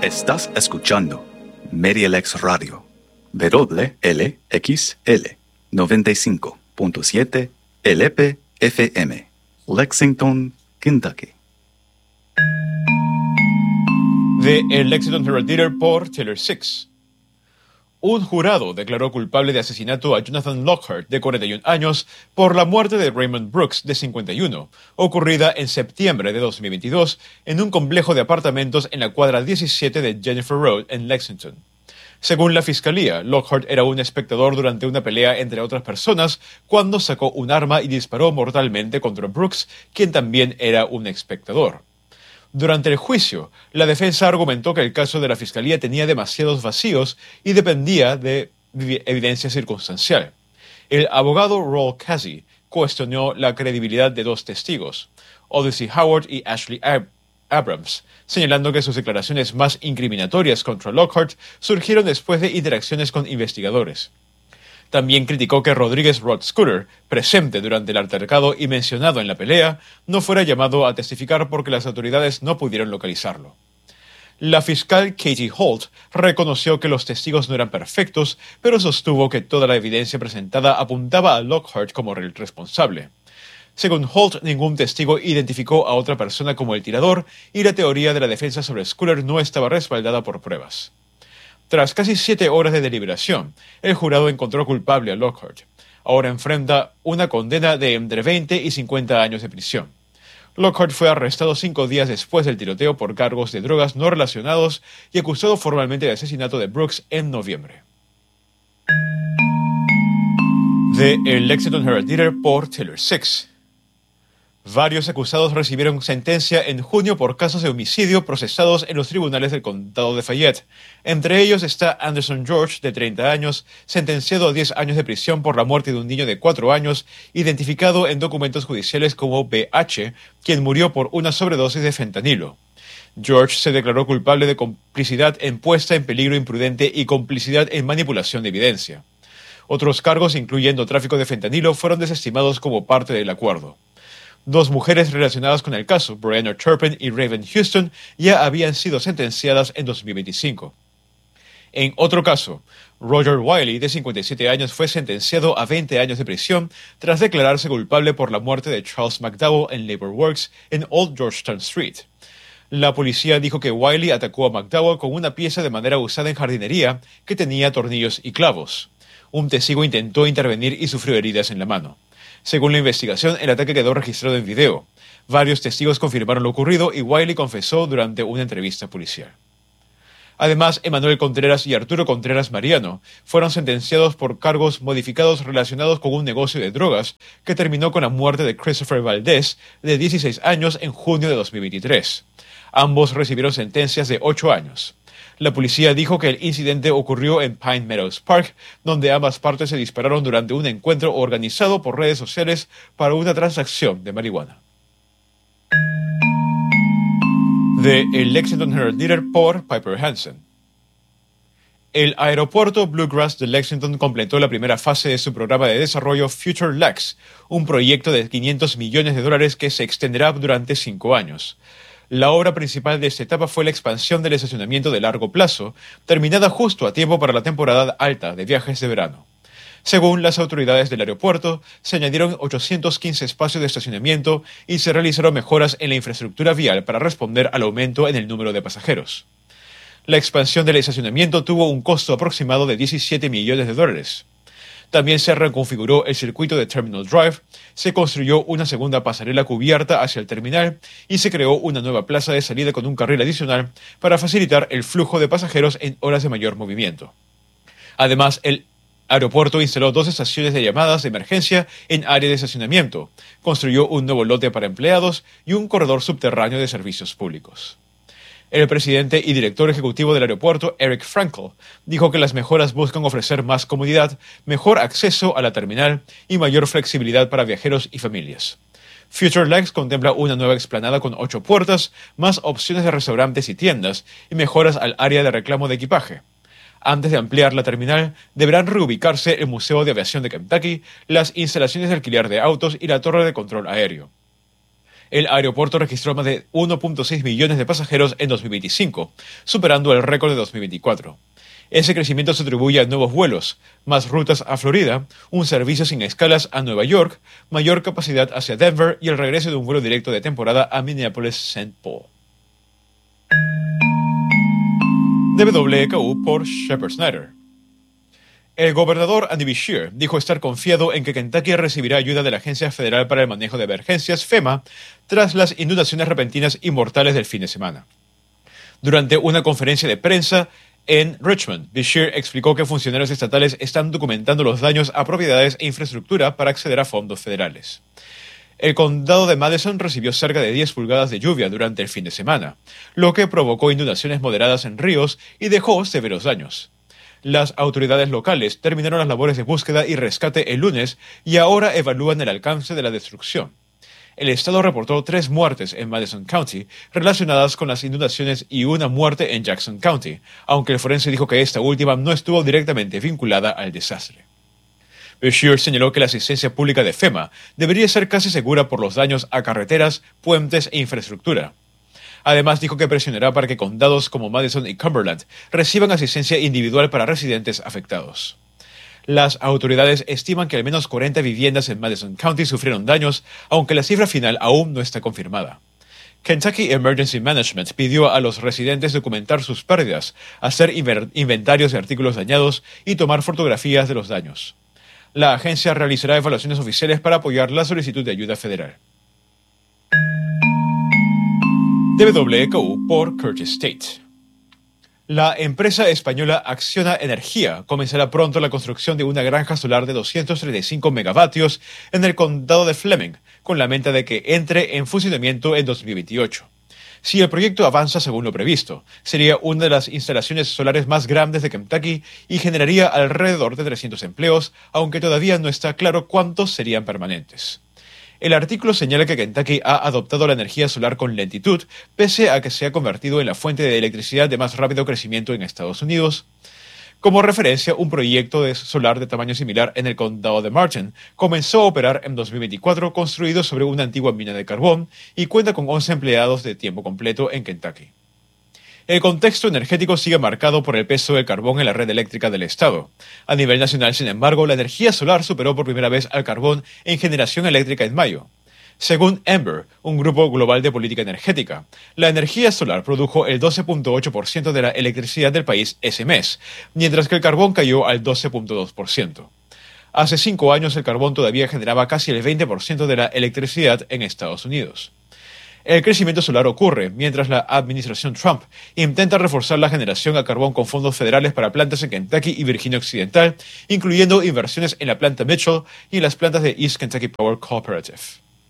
Estás escuchando MediaLex Radio, WLXL 95.7 LP-FM, Lexington, Kentucky. De El Lexington Herald Leader por Taylor Six. Un jurado declaró culpable de asesinato a Jonathan Lockhart, de 41 años, por la muerte de Raymond Brooks, de 51, ocurrida en septiembre de 2022 en un complejo de apartamentos en la cuadra 17 de Jennifer Road, en Lexington. Según la fiscalía, Lockhart era un espectador durante una pelea entre otras personas cuando sacó un arma y disparó mortalmente contra Brooks, quien también era un espectador. Durante el juicio, la defensa argumentó que el caso de la fiscalía tenía demasiados vacíos y dependía de evidencia circunstancial. El abogado Roll Casey cuestionó la credibilidad de dos testigos, Odyssey Howard y Ashley Abrams, señalando que sus declaraciones más incriminatorias contra Lockhart surgieron después de interacciones con investigadores. También criticó que Rodríguez Rod Scooter, presente durante el altercado y mencionado en la pelea, no fuera llamado a testificar porque las autoridades no pudieron localizarlo. La fiscal Katie Holt reconoció que los testigos no eran perfectos, pero sostuvo que toda la evidencia presentada apuntaba a Lockhart como el responsable. Según Holt, ningún testigo identificó a otra persona como el tirador y la teoría de la defensa sobre Scooter no estaba respaldada por pruebas. Tras casi 7 horas de deliberación, el jurado encontró culpable a Lockhart. Ahora enfrenta una condena de entre 20 y 50 años de prisión. Lockhart fue arrestado 5 días después del tiroteo por cargos de drogas no relacionados y acusado formalmente de asesinato de Brooks en noviembre. De El Lexington Herald Leader por Taylor Six. Varios acusados recibieron sentencia en junio por casos de homicidio procesados en los tribunales del condado de Fayette. Entre ellos está Anderson George, de 30 años, sentenciado a 10 años de prisión por la muerte de un niño de 4 años, identificado en documentos judiciales como BH, quien murió por una sobredosis de fentanilo. George se declaró culpable de complicidad en puesta en peligro imprudente y complicidad en manipulación de evidencia. Otros cargos, incluyendo tráfico de fentanilo, fueron desestimados como parte del acuerdo. 2 mujeres relacionadas con el caso, Brianna Turpin y Raven Houston, ya habían sido sentenciadas en 2025. En otro caso, Roger Wiley, de 57 años, fue sentenciado a 20 años de prisión tras declararse culpable por la muerte de Charles McDowell en Labor Works en Old Georgetown Street. La policía dijo que Wiley atacó a McDowell con una pieza de madera usada en jardinería que tenía tornillos y clavos. Un testigo intentó intervenir y sufrió heridas en la mano. Según la investigación, el ataque quedó registrado en video. Varios testigos confirmaron lo ocurrido y Wiley confesó durante una entrevista policial. Además, Emanuel Contreras y Arturo Contreras Mariano fueron sentenciados por cargos modificados relacionados con un negocio de drogas que terminó con la muerte de Christopher Valdez, de 16 años, en junio de 2023. Ambos recibieron sentencias de 8 años. La policía dijo que el incidente ocurrió en Pine Meadows Park, donde ambas partes se dispararon durante un encuentro organizado por redes sociales para una transacción de marihuana. De El Lexington Herald Leader por Piper Hansen. El aeropuerto Bluegrass de Lexington completó la primera fase de su programa de desarrollo Future Lex, un proyecto de $500 millones que se extenderá durante 5 años. La obra principal de esta etapa fue la expansión del estacionamiento de largo plazo, terminada justo a tiempo para la temporada alta de viajes de verano. Según las autoridades del aeropuerto, se añadieron 815 espacios de estacionamiento y se realizaron mejoras en la infraestructura vial para responder al aumento en el número de pasajeros. La expansión del estacionamiento tuvo un costo aproximado de $17 millones. También se reconfiguró el circuito de Terminal Drive, se construyó una segunda pasarela cubierta hacia el terminal y se creó una nueva plaza de salida con un carril adicional para facilitar el flujo de pasajeros en horas de mayor movimiento. Además, el aeropuerto instaló 2 estaciones de llamadas de emergencia en área de estacionamiento, construyó un nuevo lote para empleados y un corredor subterráneo de servicios públicos. El presidente y director ejecutivo del aeropuerto, Eric Frankel, dijo que las mejoras buscan ofrecer más comodidad, mejor acceso a la terminal y mayor flexibilidad para viajeros y familias. Future Lex contempla una nueva explanada con 8 puertas, más opciones de restaurantes y tiendas, y mejoras al área de reclamo de equipaje. Antes de ampliar la terminal, deberán reubicarse el Museo de Aviación de Kentucky, las instalaciones de alquiler de autos y la torre de control aéreo. El aeropuerto registró más de 1.6 millones de pasajeros en 2025, superando el récord de 2024. Ese crecimiento se atribuye a nuevos vuelos, más rutas a Florida, un servicio sin escalas a Nueva York, mayor capacidad hacia Denver y el regreso de un vuelo directo de temporada a Minneapolis-St. Paul. WKU por Shepard Snyder. El gobernador Andy Beshear dijo estar confiado en que Kentucky recibirá ayuda de la Agencia Federal para el Manejo de Emergencias, FEMA, tras las inundaciones repentinas y mortales del fin de semana. Durante una conferencia de prensa en Richmond, Beshear explicó que funcionarios estatales están documentando los daños a propiedades e infraestructura para acceder a fondos federales. El condado de Madison recibió cerca de 10 pulgadas de lluvia durante el fin de semana, lo que provocó inundaciones moderadas en ríos y dejó severos daños. Las autoridades locales terminaron las labores de búsqueda y rescate el lunes y ahora evalúan el alcance de la destrucción. El estado reportó 3 muertes en Madison County relacionadas con las inundaciones y una muerte en Jackson County, aunque el forense dijo que esta última no estuvo directamente vinculada al desastre. Beshear señaló que la asistencia pública de FEMA debería ser casi segura por los daños a carreteras, puentes e infraestructura. Además, dijo que presionará para que condados como Madison y Cumberland reciban asistencia individual para residentes afectados. Las autoridades estiman que al menos 40 viviendas en Madison County sufrieron daños, aunque la cifra final aún no está confirmada. Kentucky Emergency Management pidió a los residentes documentar sus pérdidas, hacer inventarios de artículos dañados y tomar fotografías de los daños. La agencia realizará evaluaciones oficiales para apoyar la solicitud de ayuda federal. WKU por Curtis State. La empresa española Acciona Energía comenzará pronto la construcción de una granja solar de 235 megavatios en el condado de Fleming, con la meta de que entre en funcionamiento en 2028. Si el proyecto avanza según lo previsto, sería una de las instalaciones solares más grandes de Kentucky y generaría alrededor de 300 empleos, aunque todavía no está claro cuántos serían permanentes. El artículo señala que Kentucky ha adoptado la energía solar con lentitud, pese a que se ha convertido en la fuente de electricidad de más rápido crecimiento en Estados Unidos. Como referencia, un proyecto de solar de tamaño similar en el condado de Martin comenzó a operar en 2024, construido sobre una antigua mina de carbón y cuenta con 11 empleados de tiempo completo en Kentucky. El contexto energético sigue marcado por el peso del carbón en la red eléctrica del estado. A nivel nacional, sin embargo, la energía solar superó por primera vez al carbón en generación eléctrica en mayo. Según Ember, un grupo global de política energética, la energía solar produjo el 12.8% de la electricidad del país ese mes, mientras que el carbón cayó al 12.2%. Hace 5 años el carbón todavía generaba casi el 20% de la electricidad en Estados Unidos. El crecimiento solar ocurre mientras la administración Trump intenta reforzar la generación a carbón con fondos federales para plantas en Kentucky y Virginia Occidental, incluyendo inversiones en la planta Mitchell y en las plantas de East Kentucky Power Cooperative.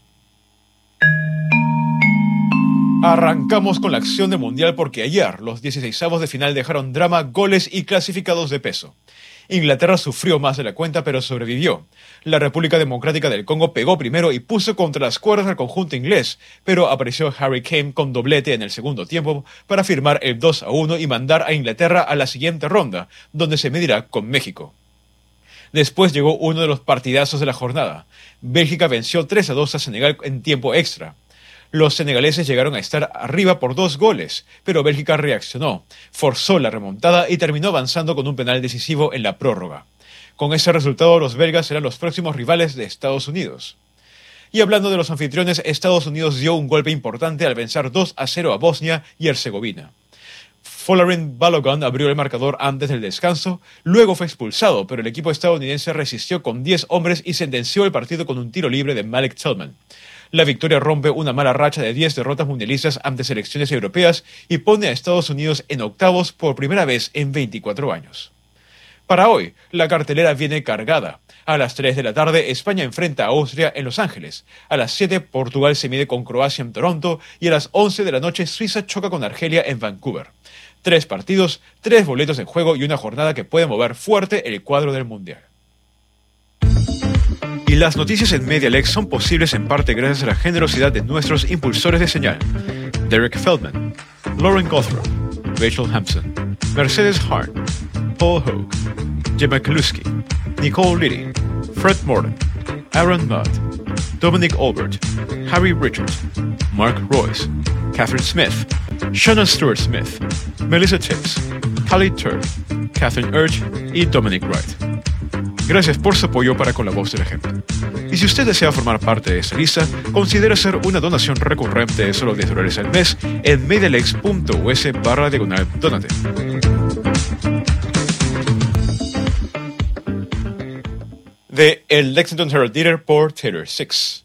Arrancamos con la acción del Mundial porque ayer los 16avos de final dejaron drama, goles y clasificados de peso. Inglaterra sufrió más de la cuenta pero sobrevivió. La República Democrática del Congo pegó primero y puso contra las cuerdas al conjunto inglés, pero apareció Harry Kane con doblete en el segundo tiempo para firmar el 2-1 y mandar a Inglaterra a la siguiente ronda, donde se medirá con México. Después llegó uno de los partidazos de la jornada. Bélgica venció 3-2 a Senegal en tiempo extra. Los senegaleses llegaron a estar arriba por 2 goles, pero Bélgica reaccionó, forzó la remontada y terminó avanzando con un penal decisivo en la prórroga. Con ese resultado, los belgas serán los próximos rivales de Estados Unidos. Y hablando de los anfitriones, Estados Unidos dio un golpe importante al vencer 2-0 a Bosnia y Herzegovina. Folarin Balogun abrió el marcador antes del descanso, luego fue expulsado, pero el equipo estadounidense resistió con 10 hombres y sentenció el partido con un tiro libre de Malik Tillman. La victoria rompe una mala racha de 10 derrotas mundialistas ante selecciones europeas y pone a Estados Unidos en octavos por primera vez en 24 años. Para hoy, la cartelera viene cargada. A las 3 de la tarde, España enfrenta a Austria en Los Ángeles. A las 7, Portugal se mide con Croacia en Toronto. Y a las 11 de la noche, Suiza choca con Argelia en Vancouver. 3 partidos, 3 boletos en juego y una jornada que puede mover fuerte el cuadro del Mundial. Y las noticias en MediaLex son posibles en parte gracias a la generosidad de nuestros impulsores de señal. Derek Feldman, Lauren Gothrop, Rachel Hampson, Mercedes Hart, Paul Hogue, Jim McCluskey, Nicole Liddy, Fred Morton, Aaron Mudd, Dominic Albert, Harry Richards, Mark Royce, Catherine Smith, Shannon Stewart Smith, Melissa Tibbs, Callie Turr, Catherine Urge y Dominic Wright. Gracias por su apoyo para Con la Voz de la Gente. Y si usted desea formar parte de esta lista, considere hacer una donación recurrente de solo $10 al mes en medialex.us/donate. De El Lexington Herald Leader por Taylor Six.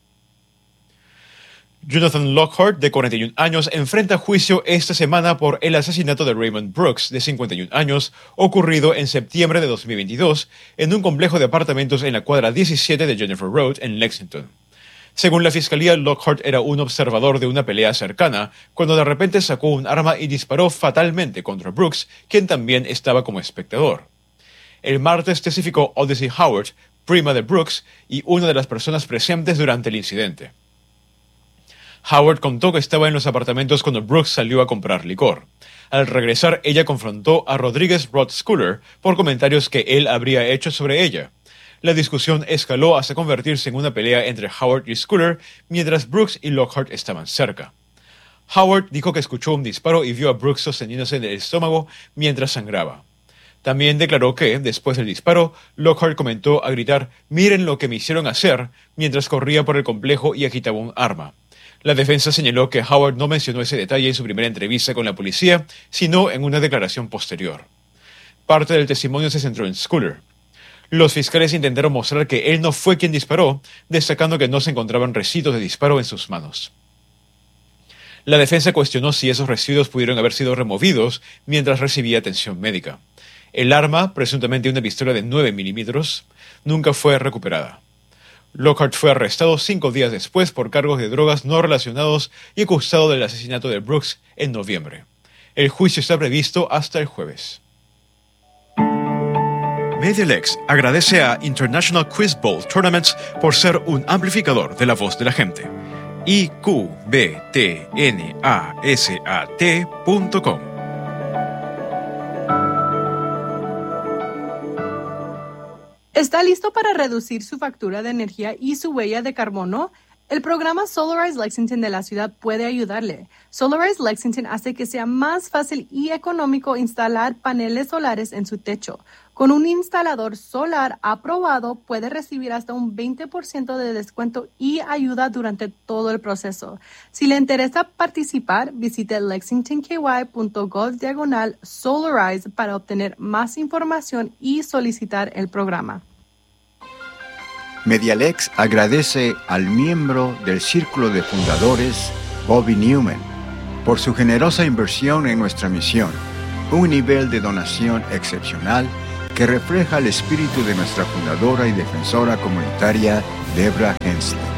Jonathan Lockhart, de 41 años, enfrenta juicio esta semana por el asesinato de Raymond Brooks, de 51 años, ocurrido en septiembre de 2022 en un complejo de apartamentos en la cuadra 17 de Jennifer Road, en Lexington. Según la fiscalía, Lockhart era un observador de una pelea cercana cuando de repente sacó un arma y disparó fatalmente contra Brooks, quien también estaba como espectador. El martes testificó Odyssey Howard, prima de Brooks y una de las personas presentes durante el incidente. Howard contó que estaba en los apartamentos cuando Brooks salió a comprar licor. Al regresar, ella confrontó a Rodriguez Rod Schooler por comentarios que él habría hecho sobre ella. La discusión escaló hasta convertirse en una pelea entre Howard y Schooler mientras Brooks y Lockhart estaban cerca. Howard dijo que escuchó un disparo y vio a Brooks sosteniéndose en el estómago mientras sangraba. También declaró que, después del disparo, Lockhart comentó a gritar «Miren lo que me hicieron hacer» mientras corría por el complejo y agitaba un arma. La defensa señaló que Howard no mencionó ese detalle en su primera entrevista con la policía, sino en una declaración posterior. Parte del testimonio se centró en Schooler. Los fiscales intentaron mostrar que él no fue quien disparó, destacando que no se encontraban residuos de disparo en sus manos. La defensa cuestionó si esos residuos pudieron haber sido removidos mientras recibía atención médica. El arma, presuntamente una pistola de 9 milímetros, nunca fue recuperada. Lockhart fue arrestado 5 días después por cargos de drogas no relacionados y acusado del asesinato de Brooks en noviembre. El juicio está previsto hasta el jueves. Medialex agradece a International Quiz Bowl Tournaments por ser un amplificador de la voz de la gente. iqbtnasat.com. ¿Está listo para reducir su factura de energía y su huella de carbono? El programa Solarize Lexington de la ciudad puede ayudarle. Solarize Lexington hace que sea más fácil y económico instalar paneles solares en su techo. Con un instalador solar aprobado, puede recibir hasta un 20% de descuento y ayuda durante todo el proceso. Si le interesa participar, visite lexingtonky.gov/Solarize para obtener más información y solicitar el programa. Medialex agradece al miembro del Círculo de Fundadores, Bobby Newman, por su generosa inversión en nuestra misión, un nivel de donación excepcional que refleja el espíritu de nuestra fundadora y defensora comunitaria, Debra Hensley.